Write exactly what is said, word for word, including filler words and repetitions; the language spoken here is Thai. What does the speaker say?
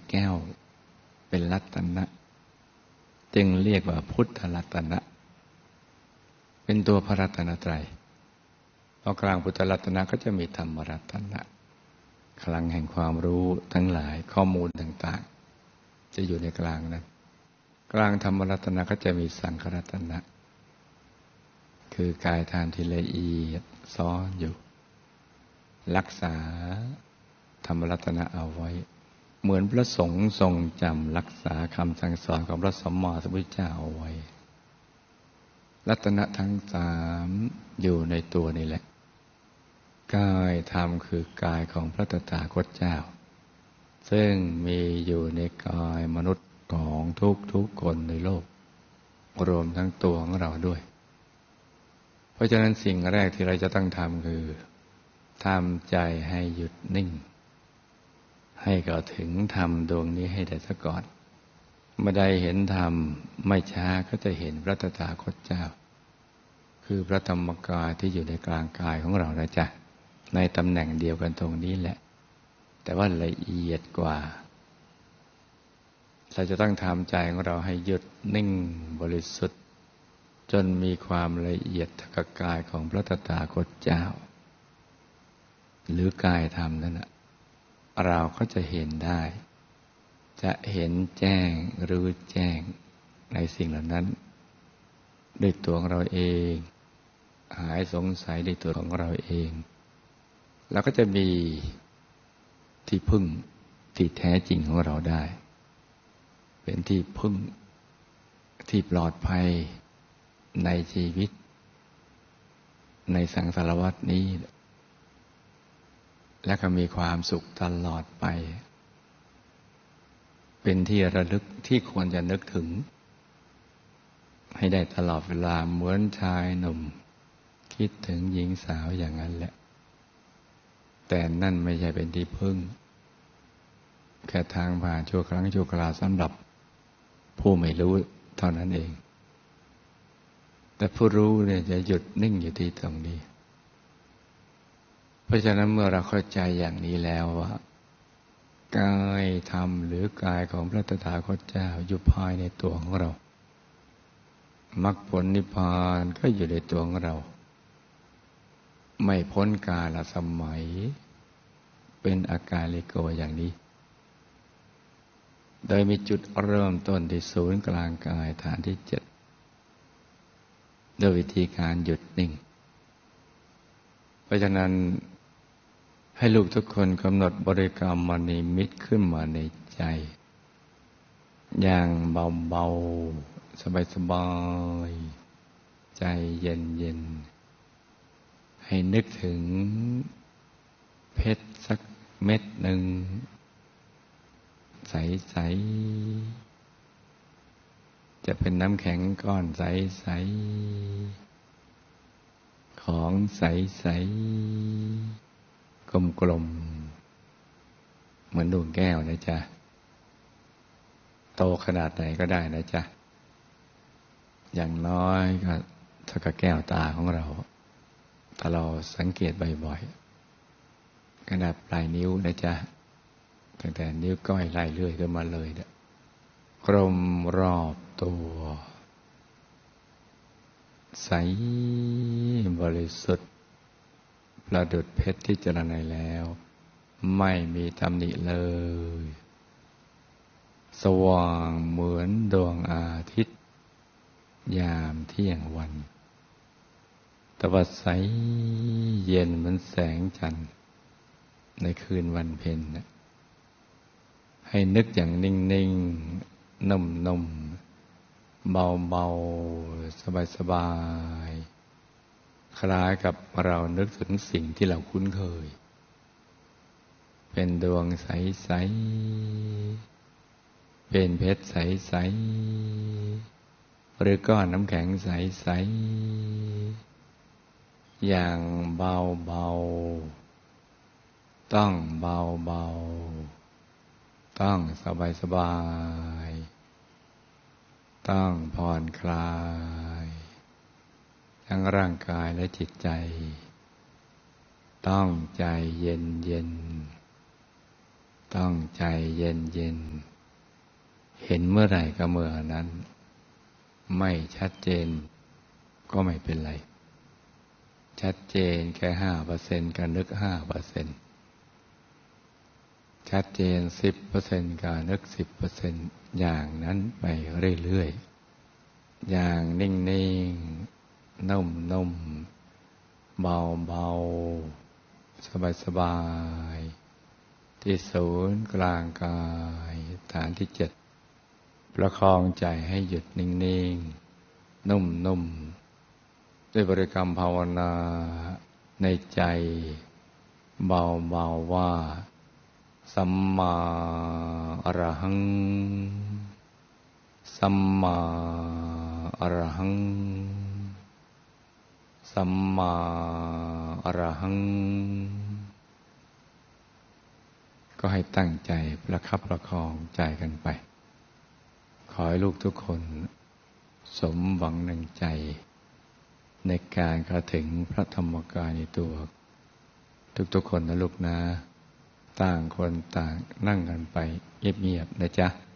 แก้วเป็นรัตนะจึงเรียกว่าพุทธรัตนะเป็นตัวพระรัตนตรัยพอกลางพุทธรัตนะก็จะมีธรรมรัตนะคลังแห่งความรู้ทั้งหลายข้อมูลต่างๆจะอยู่ในกลางนั้นกลางธรรมรัตนะก็จะมีสังขรัตนะคือกายธรรมที่ละเอียดซ้อนอยู่รักษาธรรมรัตนะเอาไว้เหมือนพระสงฆ์ทรงจำรักษาคำสั่งสอนของพระสัมมาสัมพุทธเจ้าเอาไว้รัตนะทั้งสามอยู่ในตัวนี่แหละกายธรรมคือกายของพระตถาคตเจ้าซึ่งมีอยู่ในกายมนุษย์ของทุกทุกคนในโลกรวมทั้งตัวของเราด้วยเพราะฉะนั้นสิ่งแรกที่เราจะต้องทำคือทำใจให้หยุดนิ่งให้เข้าถึงธรรมดวงนี้ให้ได้ซะก่อนเมื่อใดเห็นธรรมไม่ช้าก็จะเห็นพระตถาคตเจ้าคือพระธรรมกายที่อยู่ในกลางกายของเรานะจ๊ะในตำแหน่งเดียวกันตรงนี้แหละแต่ว่าละเอียดกว่าเราจะต้องทำใจของเราให้หยุดนิ่งบริสุทธิ์จนมีความละเอียดเท่ากับกายของพระตถาคตเจ้าหรือกายธรรมนั่นนะเราก็จะเห็นได้จะเห็นแจ้งรู้แจ้งในสิ่งเหล่านั้นด้วยตัวของเราเองหายสงสัยด้วยตัวของเราเองเราก็จะมีที่พึ่งที่แท้จริงของเราได้เป็นที่พึ่งที่ปลอดภัยในชีวิตในสังสารวัฏนี้และก็มีความสุขตลอดไปเป็นที่ระลึกที่ควรจะนึกถึงให้ได้ตลอดเวลาเหมือนชายหนุ่มคิดถึงหญิงสาวอย่างนั้นแหละแต่นั่นไม่ใช่เป็นที่พึ่งแค่ทางผ่านชั่วครั้งชั่วคราวสำหรับผู้ไม่รู้เท่านั้นเองแต่ผู้รู้เนี่ยจะหยุดนิ่งอยู่ที่ตรงนี้เพราะฉะนั้นเมื่อเราเข้าใจอย่างนี้แล้วว่ากายธรรมหรือกายของพระตถาคตเจ้าอยู่ภายในตัวของเรามรรคผลนิพพานก็อยู่ในตัวของเราไม่พ้นกาลสมัยเป็นอากาลิโกอย่างนี้โดยมีจุดเริ่มต้นที่ศูนย์กลางกายฐานที่เจ็ดโดยวิธีการหยุดนิ่งเพราะฉะนั้นให้ลูกทุกคนกำหนดบริกรรมมณีมิตขึ้นมาในใจอย่างเบาๆสบายๆใจเย็นๆให้นึกถึงเพชรสักเม็ดหนึ่งใสๆจะเป็นน้ำแข็งก้อนใสๆของใสๆกลมๆเหมือนดวงแก้วนะจ๊ะโตขนาดไหนก็ได้นะจ๊ะอย่างน้อยก็เท่ากับแก้วตาของเราถ้าเราสังเกตบ่อยๆขนาดปลายนิ้วนะจ๊ะตั้งแต่นิ้วก้อยไล่เรื่อยขึ้นมาเลยเนี่ยกลมรอบตัวใสบริสุทธิ์ประดุจเพชรที่เจรไนแล้วไม่มีตำหนิเลยสว่างเหมือนดวงอาทิตย์ยามเที่ยงวันตะวันใสเย็นเหมือนแสงจันทร์ในคืนวันเพ็ญนะให้นึกอย่างนิ่งๆนุ่มๆเบาๆสบายๆคล้ายกับเรานึกถึงสิ่งที่เราคุ้นเคยเป็นดวงใสๆเป็นเพชรใสๆหรือก้อนน้ำแข็งใสๆอย่างเบาๆต้องเบาๆต้องสบายๆต้องผ่อนคลายทั้งร่างกายและจิตใจต้องใจเย็นต้องใจเย็นเย็นเห็นเมื่อไหร่ก็เมื่อนั้นไม่ชัดเจนก็ไม่เป็นไรชัดเจนแค่ห้าเปอร์เซ็นต์ก็นึกห้าเปอร์เซ็นต์ชัดเจนสิบเปอร์เซ็นต์ก็นึกสิบเปอร์เซ็นต์อย่างนั้นไปเรื่อยๆอย่างนิ่งๆนุ่มๆเบาๆสบายๆที่ศูนย์กลางกายฐานที่เจ็ดประคองใจให้หยุดนิ่งๆนุ่มๆด้วยบริกรรมภาวนาในใจเบาๆว่าสัมมาอรหังสัมมาอรหังสัมมาอรหังก็ให้ตั้งใจประคับประคองใจกันไปขอให้ลูกทุกคนสมหวังในใจในการเข้าถึงพระธรรมกายในตัวทุกๆคนนะลูกนะต่างคนต่างนั่งกันไปเงียบๆนะจ๊ะ